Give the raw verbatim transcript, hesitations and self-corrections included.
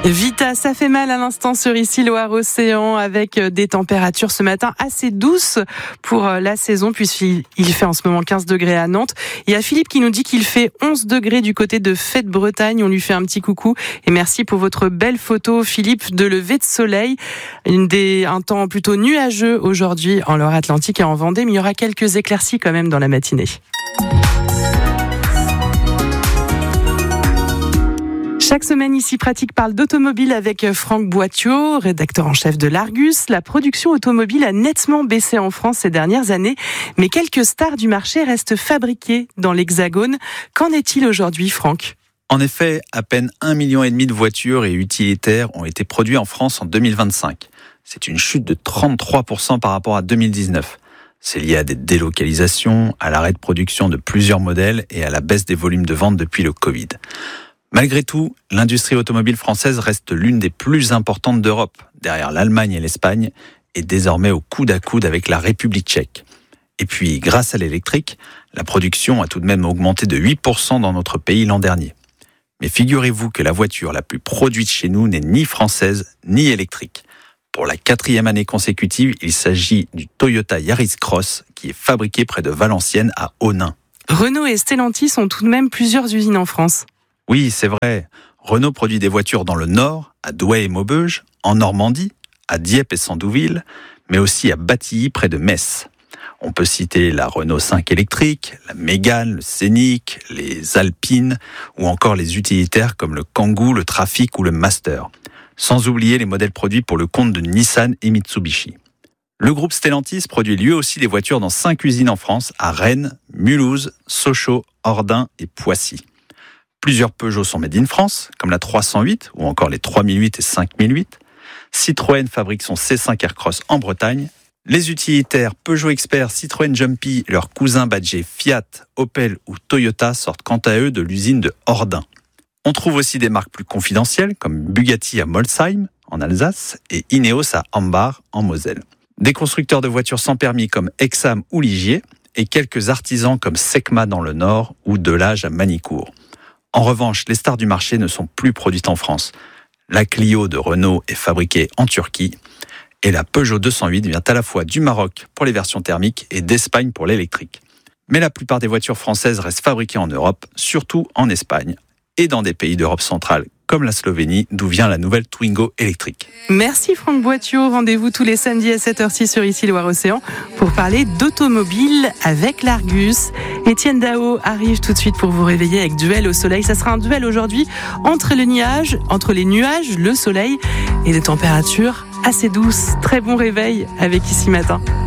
Vita, ça fait mal à l'instant sur Ici Loire-Océan avec des températures ce matin assez douces pour la saison puisqu'il fait en ce moment quinze degrés à Nantes. Il y a Philippe qui nous dit qu'il fait onze degrés du côté de Fête-Bretagne. On lui fait un petit coucou et merci pour votre belle photo Philippe de lever de soleil. Une des, un temps plutôt nuageux aujourd'hui en Loire-Atlantique et en Vendée, mais il y aura quelques éclaircies quand même dans la matinée. Chaque semaine, Ici Pratique parle d'automobile avec Franck Boittiot, rédacteur en chef de l'Argus. La production automobile a nettement baissé en France ces dernières années, mais quelques stars du marché restent fabriquées dans l'Hexagone. Qu'en est-il aujourd'hui, Franck ? En effet, à peine un million et demi de voitures et utilitaires ont été produits en France en deux mille vingt-cinq. C'est une chute de trente-trois pour cent par rapport à deux mille dix-neuf. C'est lié à des délocalisations, à l'arrêt de production de plusieurs modèles et à la baisse des volumes de vente depuis le Covid. Malgré tout, l'industrie automobile française reste l'une des plus importantes d'Europe, derrière l'Allemagne et l'Espagne, et désormais au coude à coude avec la République tchèque. Et puis, grâce à l'électrique, la production a tout de même augmenté de huit pour cent dans notre pays l'an dernier. Mais figurez-vous que la voiture la plus produite chez nous n'est ni française ni électrique. Pour la quatrième année consécutive, il s'agit du Toyota Yaris Cross, qui est fabriqué près de Valenciennes à Onnaing. Renault et Stellantis ont tout de même plusieurs usines en France. Oui, c'est vrai. Renault produit des voitures dans le Nord, à Douai et Maubeuge, en Normandie, à Dieppe et Sandouville, mais aussi à Batilly près de Metz. On peut citer la Renault cinq électrique, la Mégane, le Scénic, les Alpines ou encore les utilitaires comme le Kangoo, le Trafic ou le Master. Sans oublier les modèles produits pour le compte de Nissan et Mitsubishi. Le groupe Stellantis produit lui aussi des voitures dans cinq usines en France, à Rennes, Mulhouse, Sochaux, Ordin et Poissy. Plusieurs Peugeot sont made in France, comme la trois cent huit ou encore les trois mille huit et cinq mille huit. Citroën fabrique son C cinq Aircross en Bretagne. Les utilitaires Peugeot Expert, Citroën Jumpy, leurs cousins badgés Fiat, Opel ou Toyota sortent quant à eux de l'usine de Ordin. On trouve aussi des marques plus confidentielles comme Bugatti à Molsheim en Alsace et Ineos à Ambach en Moselle. Des constructeurs de voitures sans permis comme Exam ou Ligier et quelques artisans comme Secma dans le Nord ou Delage à Manicourt. En revanche, les stars du marché ne sont plus produites en France. La Clio de Renault est fabriquée en Turquie et la Peugeot deux cent huit vient à la fois du Maroc pour les versions thermiques et d'Espagne pour l'électrique. Mais la plupart des voitures françaises restent fabriquées en Europe, surtout en Espagne et dans des pays d'Europe centrale comme la Slovénie, d'où vient la nouvelle Twingo électrique. Merci Franck Boittiot. Rendez-vous tous les samedis à sept heures six sur Ici Loire-Océan pour parler d'automobile avec l'Argus. Étienne Dao arrive tout de suite pour vous réveiller avec Duel au soleil. Ça sera un duel aujourd'hui entre les nuages, entre les nuages, le soleil et des températures assez douces. Très bon réveil avec Ici Matin.